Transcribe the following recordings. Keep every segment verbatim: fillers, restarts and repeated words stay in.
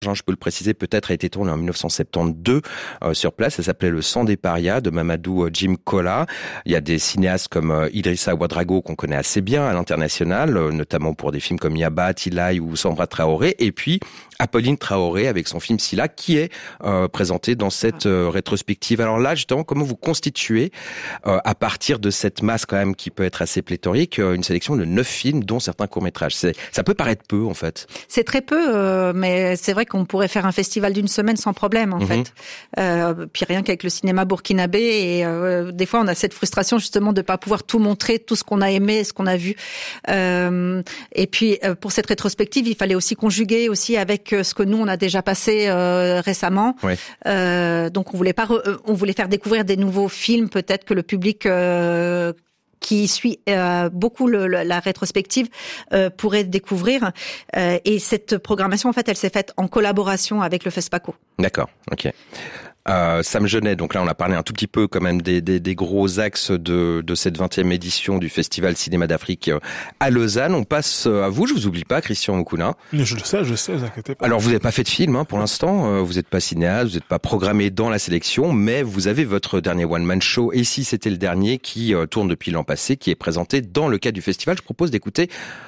je peux le préciser, peut-être a été tourné en dix-neuf cent soixante-douze euh, sur place. Ça s'appelait Le sang des parias de Mamadou euh, Jim Kola. Il y a des cinéastes comme euh, Idrissa Ouedraogo qu'on connaît assez bien à l'international, euh, notamment pour des films comme Yaba, Tilay ou Sambra Traoré. Et puis Apolline Traoré avec son film Silla qui est euh, présenté dans cette euh, rétrospective. Alors là, justement, comment vous constituez euh, à partir de cette masse quand même qui peut être assez pléthorique, euh, une sélection de neuf films, dont certains courts-métrages. C'est, ça peut paraître peu en fait. C'est très peu, euh, mais c'est vrai qu'on pourrait faire un festival d'une semaine sans problème en mmh. fait. Euh, puis rien qu'avec le cinéma burkinabé, et euh, des fois on a cette frustration justement de pas pouvoir tout montrer, tout ce qu'on a aimé, ce qu'on a vu. Euh, et puis euh, pour cette rétrospective, il fallait aussi conjuguer aussi avec ce que nous on a déjà passé euh, récemment. Ouais. Euh, donc on voulait pas, re- on voulait faire découvrir des nouveaux films, peut-être que le public euh, qui suit euh, beaucoup le, le, la rétrospective euh, pourrait découvrir. Euh, et cette programmation, en fait, elle s'est faite en collaboration avec le FESPACO. D'accord, ok. Euh, Sam Genet, donc là on a parlé un tout petit peu quand même des, des, des gros axes de, de cette vingtième édition du Festival Cinéma d'Afrique à Lausanne. On passe à vous, je vous oublie pas, Christian Moukouna. Je le sais, je sais, vous inquiétez pas. Alors vous n'avez pas fait de film hein, pour l'instant, vous n'êtes pas cinéaste, vous n'êtes pas programmé dans la sélection, mais vous avez votre dernier one-man show, et si c'était le dernier, qui euh, tourne depuis l'an passé, qui est présenté dans le cadre du festival. Je propose d'écouter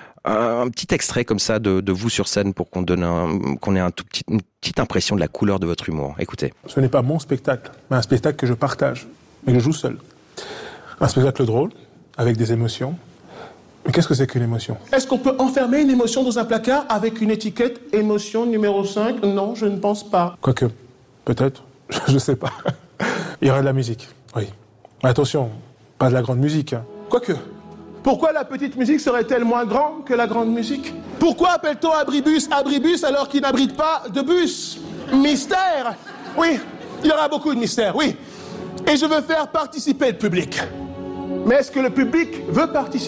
un petit extrait comme ça de, de vous sur scène pour qu'on donne un, qu'on ait un tout petit, une petite impression de la couleur de votre humour. Écoutez. Ce n'est pas mon spectacle, mais un spectacle que je partage, mais que je joue seul. Un spectacle drôle, avec des émotions. Mais qu'est-ce que c'est qu'une émotion ? Est-ce qu'on peut enfermer une émotion dans un placard avec une étiquette émotion numéro cinq ? Non, je ne pense pas. Quoique, peut-être, je ne sais pas. Il y aurait de la musique, oui. Mais attention, pas de la grande musique. Hein. Quoique. Pourquoi la petite musique serait-elle moins grande que la grande musique ? Pourquoi appelle-t-on abribus abribus alors qu'il n'abrite pas de bus ? Mystère ? Oui, il y aura beaucoup de mystères, oui. Et je veux faire participer le public. Mais est-ce que le public veut participer ?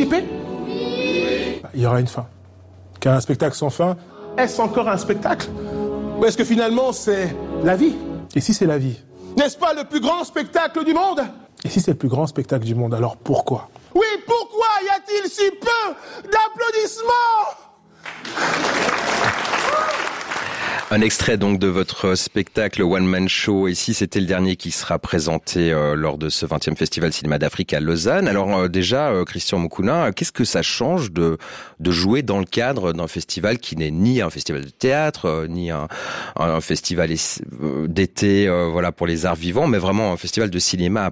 Oui. Il y aura une fin. Car un spectacle sans fin, est-ce encore un spectacle ? Ou est-ce que finalement c'est la vie ? Et si c'est la vie ? N'est-ce pas le plus grand spectacle du monde ? Et si c'est le plus grand spectacle du monde, alors pourquoi ? Oui, pourquoi y a-t-il si peu d'applaudissements ? Un extrait donc de votre spectacle One Man Show, et si c'était le dernier qui sera présenté euh, lors de ce vingtième Festival Cinéma d'Afrique à Lausanne. Alors euh, déjà, euh, Christian Moukouna, qu'est-ce que ça change de de jouer dans le cadre d'un festival qui n'est ni un festival de théâtre, euh, ni un, un festival d'été euh, voilà pour les arts vivants, mais vraiment un festival de cinéma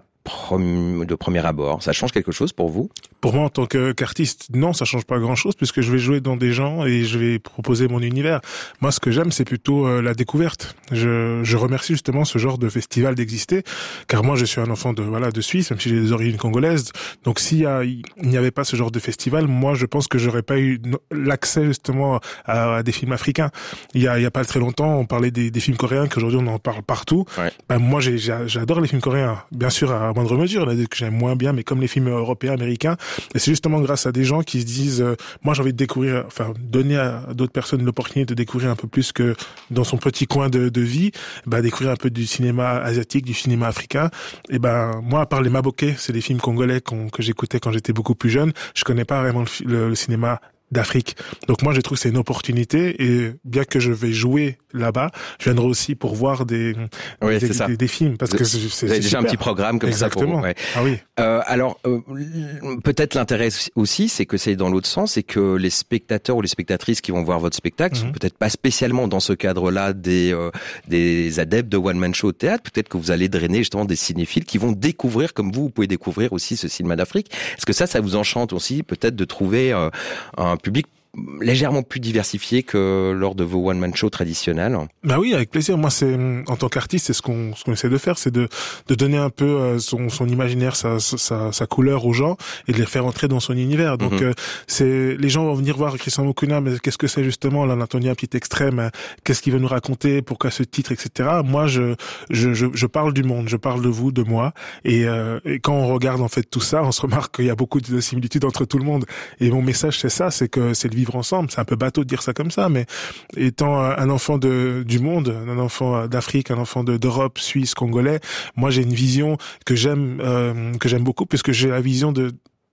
de premier abord? Ça change quelque chose pour vous? Pour moi, en tant qu'artiste, non, ça change pas grand-chose, puisque je vais jouer dans des gens et je vais proposer mon univers. Moi, ce que j'aime, c'est plutôt euh, la découverte. Je, je remercie justement ce genre de festival d'exister, car moi, je suis un enfant de voilà de Suisse, même si j'ai des origines congolaises. Donc, s'il y a, il n'y avait pas ce genre de festival, moi, je pense que j'aurais pas eu l'accès justement à, à des films africains. Il y a, il y a pas très longtemps, on parlait des, des films coréens, qu'aujourd'hui on en parle partout. Ouais. Ben, moi, j'ai, j'adore les films coréens, bien sûr à moindre mesure, il y en a des que j'aime moins bien, mais comme les films européens, américains. Et c'est justement grâce à des gens qui se disent, euh, moi j'ai envie de découvrir, enfin donner à d'autres personnes l'opportunité de découvrir un peu plus que dans son petit coin de, de vie, bah découvrir un peu du cinéma asiatique, du cinéma africain. Et ben moi, à part les Maboké, c'est des films congolais qu'on, que j'écoutais quand j'étais beaucoup plus jeune, je connais pas vraiment le, le, le cinéma d'Afrique. Donc moi, je trouve que c'est une opportunité, et bien que je vais jouer là-bas, je viendrai aussi pour voir des oui, des, des, des, des films, parce vous, que c'est, c'est vous avez c'est déjà super. Un petit programme comme Exactement. ça pour vous. Ouais. Ah oui. Euh, alors euh, peut-être l'intérêt aussi, c'est que c'est dans l'autre sens, c'est que les spectateurs ou les spectatrices qui vont voir votre spectacle mm-hmm. sont peut-être pas spécialement dans ce cadre-là des euh, des adeptes de one man show au théâtre. Peut-être que vous allez drainer justement des cinéphiles qui vont découvrir, comme vous, vous pouvez découvrir aussi ce cinéma d'Afrique. Est-ce que ça, ça vous enchante aussi, peut-être de trouver euh, un public légèrement plus diversifié que lors de vos one man show traditionnels? Bah oui, avec plaisir. Moi, c'est en tant qu'artiste, c'est ce qu'on ce qu'on essaie de faire, c'est de de donner un peu euh, son son imaginaire, sa sa sa couleur aux gens et de les faire entrer dans son univers. Donc mm-hmm. euh, c'est les gens vont venir voir Christian Moukouna, mais qu'est-ce que c'est justement là, on a entendu un petit extrait, mais qu'est-ce qu'il veut nous raconter, pourquoi ce titre, et cetera. Moi, je je je, je parle du monde, je parle de vous, de moi, et, euh, et quand on regarde en fait tout ça, on se remarque qu'il y a beaucoup de similitudes entre tout le monde. Et mon message, c'est ça, c'est que c'est le vivre ensemble. C'est un peu bateau de dire ça comme ça, mais étant un enfant de du monde, un enfant d'Afrique, un enfant de, d'Europe, Suisse, Congolais, moi j'ai une vision que j'aime euh, que j'aime beaucoup, puisque j'ai la vision de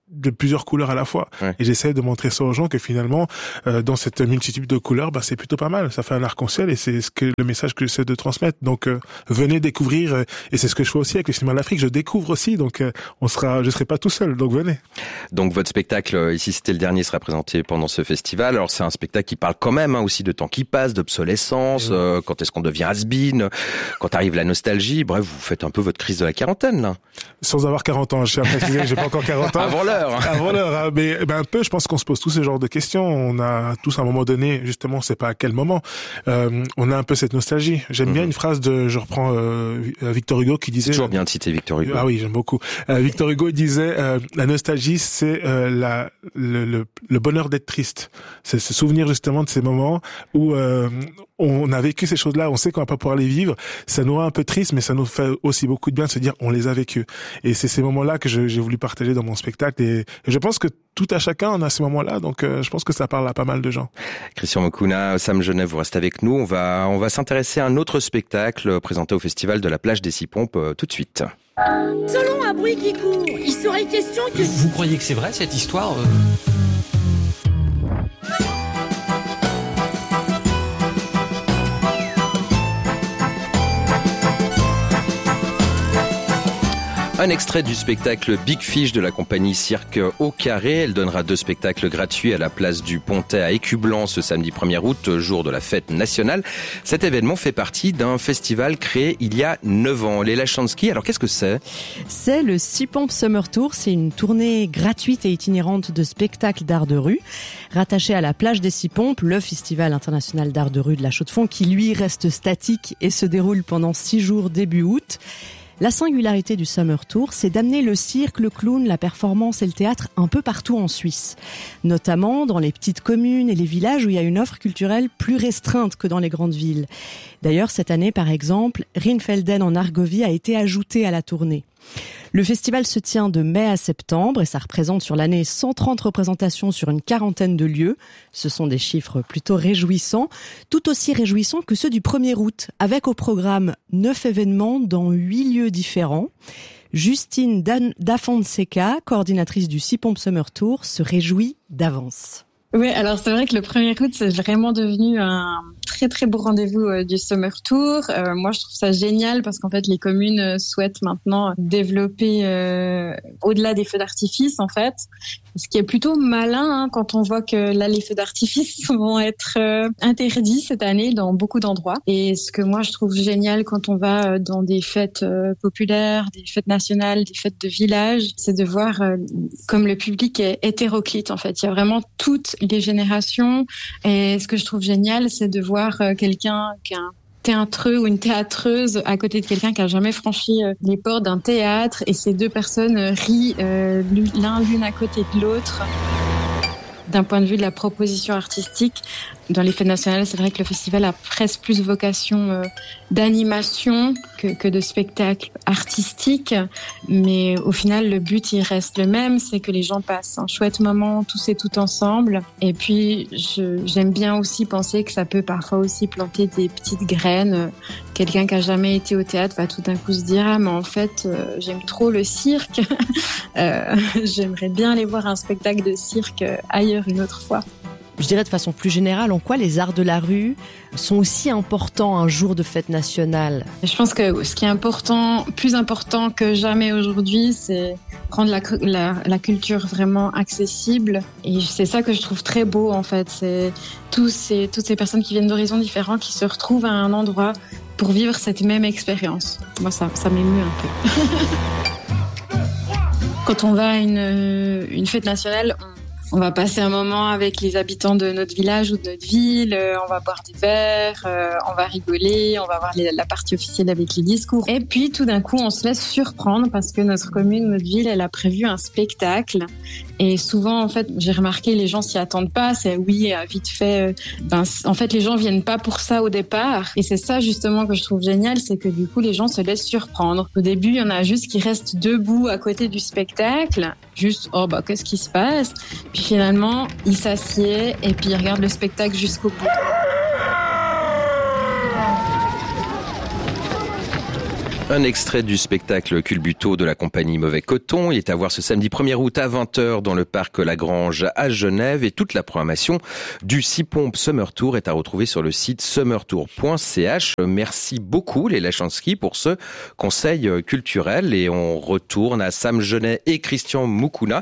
de plusieurs couleurs à la fois. Ouais. Et j'essaie de montrer ça aux gens que finalement, euh, dans cette multitude de couleurs, bah, c'est plutôt pas mal. Ça fait un arc-en-ciel et c'est ce que le message que j'essaie de transmettre. Donc, euh, venez découvrir. Euh, et c'est ce que je fais aussi avec le cinéma d'Afrique. Je découvre aussi. Donc, euh, on sera, je serai pas tout seul. Donc, venez. Donc, votre spectacle, ici, c'était le dernier, sera présenté pendant ce festival. Alors, c'est un spectacle qui parle quand même, hein, aussi de temps qui passe, d'obsolescence, ouais. euh, quand est-ce qu'on devient has-been, quand arrive la nostalgie. Bref, vous faites un peu votre crise de la quarantaine, là. Sans avoir quarante ans. Je tiens à préciser que j'ai pas encore quarante ans. Avant l'heure. Avant l'heure, hein, mais ben, un peu, je pense qu'on se pose tous ce genre de questions. On a tous à un moment donné, justement, on sait pas à quel moment, euh, on a un peu cette nostalgie. J'aime mmh. bien une phrase de, je reprends euh, Victor Hugo qui disait... C'est toujours bien de citer Victor Hugo. Ah oui, j'aime beaucoup. Euh, Victor Hugo disait, euh, la nostalgie, c'est euh, la, le, le, le bonheur d'être triste. C'est se souvenir justement de ces moments où euh, on a vécu ces choses-là, on sait qu'on va pas pouvoir les vivre. Ça nous rend un peu triste, mais ça nous fait aussi beaucoup de bien de se dire, on les a vécus. Et c'est ces moments-là que je, j'ai voulu partager dans mon spectacle. Et Et je pense que tout à chacun en a ces moments-là, donc euh, je pense que ça parle à pas mal de gens. Christian Mokuna, Sam Genève, vous restez avec nous. On va on va s'intéresser à un autre spectacle présenté au festival de la plage des Six Pompes euh, tout de suite. Selon un bruit qui court, il serait question que... Vous croyez que c'est vrai cette histoire euh... Un extrait du spectacle Big Fish de la compagnie Cirque au Carré. Elle donnera deux spectacles gratuits à la place du Pontet à Écublanc ce samedi premier août, jour de la fête nationale. Cet événement fait partie d'un festival créé il y a neuf ans. Léla Chansky, alors qu'est-ce que c'est ? C'est le Six Pompes Summer Tour. C'est une tournée gratuite et itinérante de spectacles d'art de rue. Rattaché à la plage des Six Pompes, le festival international d'art de rue de la Chaux-de-Fonds, qui lui reste statique et se déroule pendant six jours début août. La singularité du Summer Tour, c'est d'amener le cirque, le clown, la performance et le théâtre un peu partout en Suisse. Notamment dans les petites communes et les villages où il y a une offre culturelle plus restreinte que dans les grandes villes. D'ailleurs, cette année, par exemple, Rheinfelden en Argovie a été ajouté à la tournée. Le festival se tient de mai à septembre et ça représente sur l'année cent trente représentations sur une quarantaine de lieux. Ce sont des chiffres plutôt réjouissants, tout aussi réjouissants que ceux du premier août, avec au programme neuf événements dans huit lieux différents. Justine Da Fonseca, coordinatrice du Six Pompes Summer Tour, se réjouit d'avance. Oui, alors c'est vrai que le premier août, c'est vraiment devenu un très très beau rendez-vous euh, du Summer Tour. Euh, moi, je trouve ça génial parce qu'en fait, les communes euh, souhaitent maintenant développer euh, au-delà des feux d'artifice, en fait. Ce qui est plutôt malin hein, quand on voit que là, les feux d'artifice vont être euh, interdits cette année dans beaucoup d'endroits. Et ce que moi, je trouve génial quand on va dans des fêtes euh, populaires, des fêtes nationales, des fêtes de village, c'est de voir euh, comme le public est hétéroclite, en fait. Il y a vraiment toutes les générations. Et ce que je trouve génial, c'est de voir quelqu'un qui a un théâtreux ou une théâtreuse à côté de quelqu'un qui a jamais franchi les portes d'un théâtre et ces deux personnes rient euh, l'un l'une à côté de l'autre. D'un point de vue de la proposition artistique, dans les fêtes nationales, c'est vrai que le festival a presque plus vocation euh, d'animation que, que de spectacle artistique. Mais au final, le but, il reste le même, c'est que les gens passent un chouette moment tous et toutes ensemble. Et puis, je, j'aime bien aussi penser que ça peut parfois aussi planter des petites graines. Quelqu'un qui a jamais été au théâtre va tout d'un coup se dire « Ah, mais en fait, euh, j'aime trop le cirque. euh, j'aimerais bien aller voir un spectacle de cirque ailleurs une autre fois. » Je dirais de façon plus générale, en quoi les arts de la rue sont aussi importants un jour de fête nationale ? Je pense que ce qui est important, plus important que jamais aujourd'hui, c'est rendre la, la, la culture vraiment accessible. Et c'est ça que je trouve très beau, en fait. C'est tous ces, toutes ces personnes qui viennent d'horizons différents qui se retrouvent à un endroit pour vivre cette même expérience. Moi, ça, ça m'émeut un peu. Quand on va à une, une fête nationale, on On va passer un moment avec les habitants de notre village ou de notre ville, euh, on va boire des verres, euh, on va rigoler, on va voir les, la partie officielle avec les discours. Et puis tout d'un coup, on se laisse surprendre parce que notre commune, notre ville, elle a prévu un spectacle. Et souvent, en fait, j'ai remarqué, les gens s'y attendent pas. C'est oui, vite fait. Euh, ben, en fait, les gens viennent pas pour ça au départ. Et c'est ça justement que je trouve génial, c'est que du coup, les gens se laissent surprendre. Au début, il y en a juste qui restent debout à côté du spectacle, juste oh bah qu'est-ce qui se passe. Puis finalement, ils s'assiedent et puis ils regardent le spectacle jusqu'au bout. Un extrait du spectacle Culbuto de la compagnie Mauvais Coton. Il est à voir ce samedi premier août à vingt heures dans le parc Lagrange à Genève, et toute la programmation du Six Pompes Summer Tour est à retrouver sur le site summertour point c h. Merci beaucoup Léla Chansky pour ce conseil culturel, et on retourne à Sam Genet et Christian Moukouna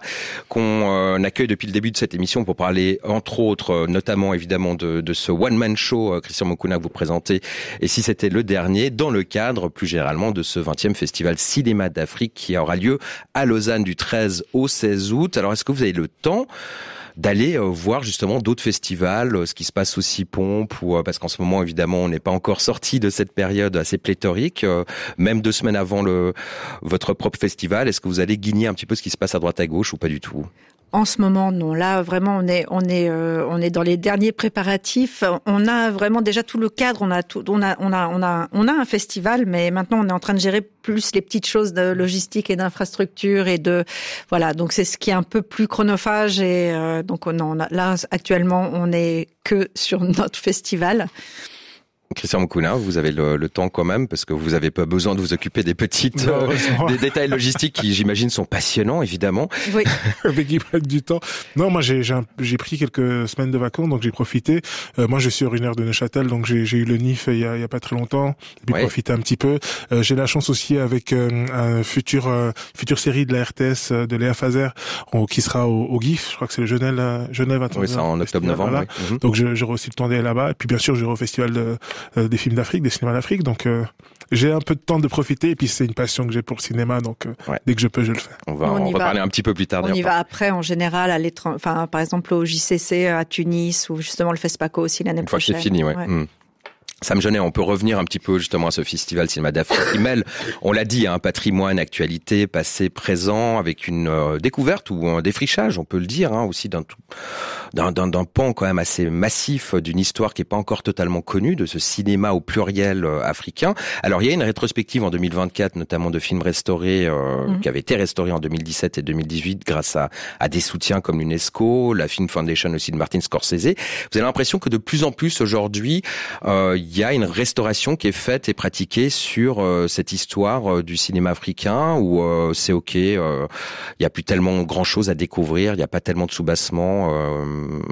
qu'on accueille depuis le début de cette émission pour parler entre autres notamment évidemment de, de ce one-man show Christian Moukouna que vous présentez, et si c'était le dernier, dans le cadre plus généralement de ce vingtième festival Cinéma d'Afrique qui aura lieu à Lausanne du treize au seize août. Alors est-ce que vous avez le temps d'aller voir justement d'autres festivals, ce qui se passe au Six Pompes, ou parce qu'en ce moment évidemment on n'est pas encore sorti de cette période assez pléthorique, même deux semaines avant le votre propre festival, est-ce que vous allez guigner un petit peu ce qui se passe à droite à gauche ou pas du tout? En ce moment, non. Là, vraiment, on est, on est, euh, on est dans les derniers préparatifs. On a vraiment déjà tout le cadre. On a tout, on a, on a, on a, on a un festival, mais maintenant, on est en train de gérer plus les petites choses de logistique et d'infrastructure et de, voilà. Donc, c'est ce qui est un peu plus chronophage, et euh, donc on, on a, là, actuellement, on est que sur notre festival. Christian Moukouna, vous avez le, le temps quand même, parce que vous n'avez pas besoin de vous occuper des petites, euh, des détails logistiques qui, j'imagine, sont passionnants, évidemment. Oui. Mais qui prennent du temps. Non, moi, j'ai, j'ai, un, j'ai pris quelques semaines de vacances, donc j'ai profité. Euh, moi, je suis originaire de Neuchâtel, donc j'ai, j'ai eu le N I F il y a, il y a pas très longtemps. J'ai ouais. profité un petit peu. Euh, j'ai la chance aussi avec euh, un futur, euh, future série de la R T S euh, de Léa Fazer, on, qui sera au, au G I F. Je crois que c'est le Genève, euh, Genève. Oui, c'est en octobre-novembre. Voilà. Oui. Donc, je, j'aurai aussi le temps d'aller là-bas. Et puis, bien sûr, j'irai au festival de Euh, des films d'Afrique, des cinémas d'Afrique, donc euh, j'ai un peu de temps de profiter, et puis c'est une passion que j'ai pour le cinéma, donc euh, ouais. dès que je peux, je le fais. On va on en reparler va. un petit peu plus tard. On y va après, en général, à l'étranger, enfin par exemple au J C C à Tunis, ou justement le FESPACO aussi l'année une prochaine. Une fois que c'est fini, ouais. ouais. Mmh. Sam Genet, on peut revenir un petit peu justement à ce festival Cinéma d'Afrique qui mêle, on l'a dit, un patrimoine, actualité, passé, présent, avec une euh, découverte ou un défrichage, on peut le dire, hein, aussi d'un, tout, d'un, d'un, d'un pan quand même assez massif d'une histoire qui est pas encore totalement connue, de ce cinéma au pluriel euh, africain. Alors il y a une rétrospective en deux mille vingt-quatre, notamment de films restaurés, euh, mmh. qui avaient été restaurés en deux mille dix-sept et deux mille dix-huit grâce à, à des soutiens comme l'UNESCO, la Film Foundation aussi de Martin Scorsese. Vous avez l'impression que de plus en plus aujourd'hui, euh, il y a une restauration qui est faite et pratiquée sur euh, cette histoire euh, du cinéma africain, où euh, c'est ok, il euh, y a plus tellement grand chose à découvrir, il n'y a pas tellement de soubassement, euh,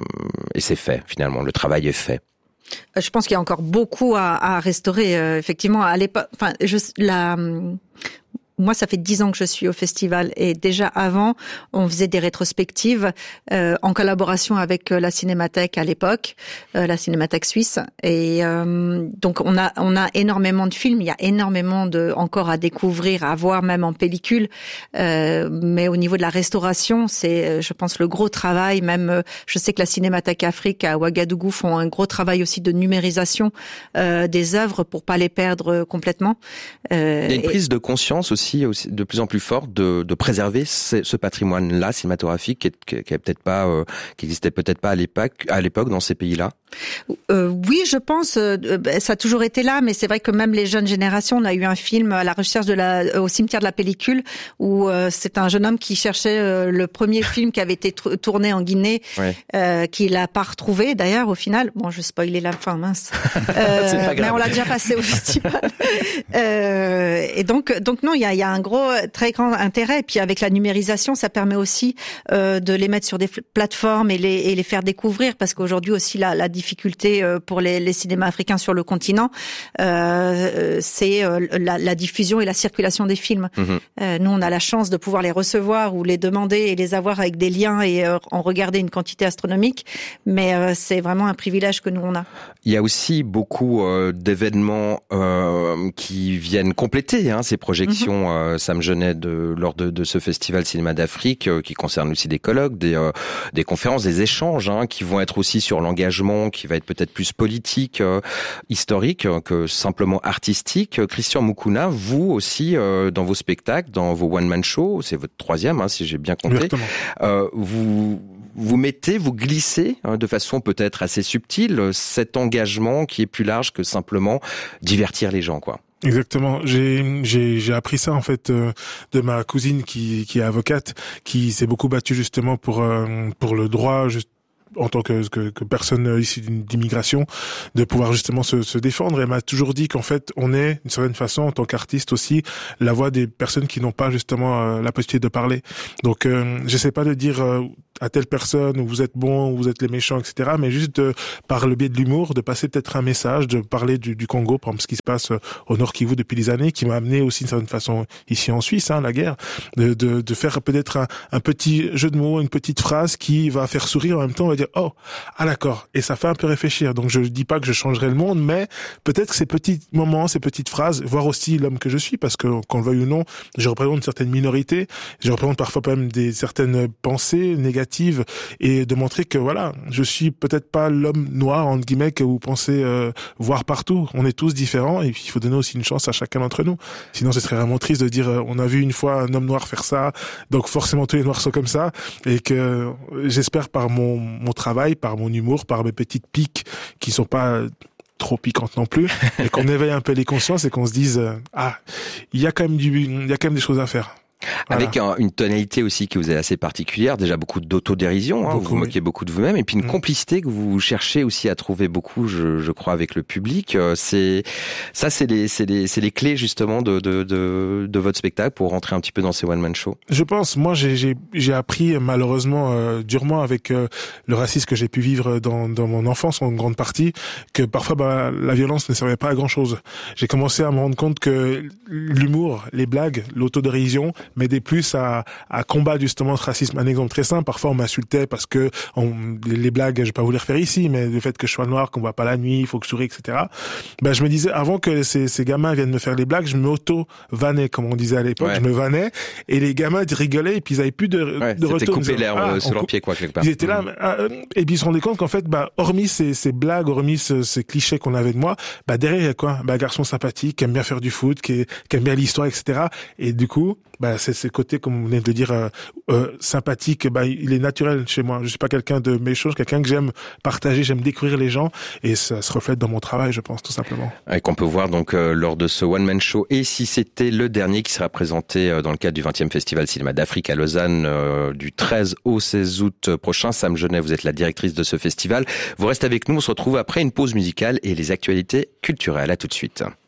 et c'est fait finalement, le travail est fait. Je pense qu'il y a encore beaucoup à, à restaurer. Euh, effectivement, à l'époque, enfin, je, la moi, ça fait dix ans que je suis au festival, et déjà avant, on faisait des rétrospectives euh, en collaboration avec la Cinémathèque à l'époque, euh, la Cinémathèque suisse. Et euh, donc, on a on a énormément de films. Il y a énormément de encore à découvrir, à voir, même en pellicule. Euh, mais au niveau de la restauration, c'est, je pense, le gros travail. Même, je sais que la Cinémathèque Afrique à Ouagadougou font un gros travail aussi de numérisation euh, des œuvres pour pas les perdre complètement. Euh, Il y a une prise de conscience aussi. aussi de plus en plus forte de, de préserver ce, ce patrimoine-là cinématographique qui, est, qui, qui est peut-être pas, euh, qui existait peut-être pas à l'époque, à l'époque dans ces pays-là. Euh, oui, je pense, euh, ça a toujours été là, mais c'est vrai que même les jeunes générations, on a eu un film à la recherche de la, au cimetière de la pellicule, où euh, c'est un jeune homme qui cherchait euh, le premier film qui avait été t- tourné en Guinée, ouais. euh, qu'il n'a pas retrouvé d'ailleurs au final. Bon, je spoilais la fin, mince. Euh, mais on l'a déjà passé au festival. euh, et donc, donc non, il y a, y a un gros, très grand intérêt. Et puis avec la numérisation, ça permet aussi euh, de les mettre sur des plateformes et les, et les faire découvrir, parce qu'aujourd'hui aussi la, la difficulté pour les, les cinémas africains sur le continent, euh, c'est la, la diffusion et la circulation des films. Mmh. Euh, nous, on a la chance de pouvoir les recevoir ou les demander et les avoir avec des liens et euh, en regarder une quantité astronomique, mais euh, c'est vraiment un privilège que nous, on a. Il y a aussi beaucoup euh, d'événements euh, qui viennent compléter hein, ces projections, mmh. euh, Sam Genet, de, lors de, de ce festival Cinéma d'Afrique, euh, qui concerne aussi des colloques, des, euh, des conférences, des échanges, hein, qui vont être aussi sur l'engagement, qui va être peut-être plus politique, euh, historique euh, que simplement artistique. Christian Moukouna, vous aussi, euh, dans vos spectacles, dans vos one-man shows, c'est votre troisième, hein, si j'ai bien compté, euh, vous vous mettez, vous glissez hein, de façon peut-être assez subtile cet engagement qui est plus large que simplement divertir les gens, quoi. Exactement. J'ai j'ai j'ai appris ça en fait euh, de ma cousine qui qui est avocate, qui s'est beaucoup battue justement pour euh, pour le droit juste en tant que, que, que personne issue d'immigration, de pouvoir justement se, se défendre. Elle m'a toujours dit qu'en fait, on est, d'une certaine façon, en tant qu'artiste aussi, la voix des personnes qui n'ont pas justement euh, la possibilité de parler. Donc, euh, j'essaie pas de dire euh, à telle personne où vous êtes bon, où vous êtes les méchants, et cetera. Mais juste de, par le biais de l'humour, de passer peut-être un message, de parler du, du Congo, par exemple, ce qui se passe au Nord Kivu depuis des années, qui m'a amené aussi d'une certaine façon ici en Suisse, hein, la guerre, de, de, de faire peut-être un, un petit jeu de mots, une petite phrase qui va faire sourire en même temps, on va dire oh ah d'accord, et ça fait un peu réfléchir. Donc je dis pas que je changerai le monde, mais peut-être que ces petits moments, ces petites phrases, voir aussi l'homme que je suis, parce que qu'on le veuille ou non, je représente une certaine minorité, je représente parfois quand même des certaines pensées négatives, et de montrer que voilà, je suis peut-être pas l'homme noir entre guillemets que vous pensez euh, voir partout. On est tous différents et il faut donner aussi une chance à chacun d'entre nous. Sinon, ce serait vraiment triste de dire euh, on a vu une fois un homme noir faire ça, donc forcément tous les noirs sont comme ça. Et que j'espère par mon mon travail, par mon humour, par mes petites piques qui sont pas trop piquantes non plus, et qu'on éveille un peu les consciences et qu'on se dise euh, ah il y a quand même du il y a quand même des choses à faire. Voilà. Avec un, une tonalité aussi qui vous est assez particulière, déjà beaucoup d'autodérision, hein, vous vous moquez oui. beaucoup de vous-même, et puis une mmh. complicité que vous cherchez aussi à trouver beaucoup, je, je crois, avec le public. C'est ça, c'est les, c'est les, c'est les clés justement de, de, de, de votre spectacle pour rentrer un petit peu dans ces one-man shows. Je pense, moi, j'ai, j'ai, j'ai appris malheureusement euh, durement avec euh, le racisme que j'ai pu vivre dans, dans mon enfance en grande partie, que parfois bah, la violence ne servait pas à grand-chose. J'ai commencé à me rendre compte que l'humour, les blagues, l'autodérision m'aidait plus à, à combattre justement ce racisme. Un exemple très simple, parfois on m'insultait parce que on, les blagues, je vais pas vous les refaire ici, mais le fait que je sois noir, qu'on voit pas la nuit, il faut que je sourie, et cetera. Ben je me disais, avant que ces, ces gamins viennent me faire les blagues, je me auto-vannais, comme on disait à l'époque, ouais. je me vannais, et les gamins rigolaient, et puis ils avaient plus de, ouais, de retour. C'était coupé l'herbe ah, sur leurs pieds, quoi, quelque part. Ils étaient là, mmh. et puis ils se rendaient compte qu'en fait, bah, hormis ces, ces blagues, hormis ce, ces clichés qu'on avait de moi, bah, derrière, il y a quoi? Bah, garçon sympathique, qui aime bien faire du foot, qui, qui aime bien l'histoire, et cetera. Et du coup, bah, c'est ce côté, comme vous venez de le dire, euh, euh, sympathique, bah, il est naturel chez moi. Je suis pas quelqu'un de méchant, je suis quelqu'un que j'aime partager, j'aime découvrir les gens, et ça se reflète dans mon travail, je pense, tout simplement. Et qu'on peut voir donc euh, lors de ce one man show, et si c'était le dernier qui sera présenté euh, dans le cadre du vingtième Festival Cinéma d'Afrique à Lausanne euh, du treize au seize août prochain. Sam Genet, vous êtes la directrice de ce festival. Vous restez avec nous, on se retrouve après une pause musicale et les actualités culturelles. À tout de suite.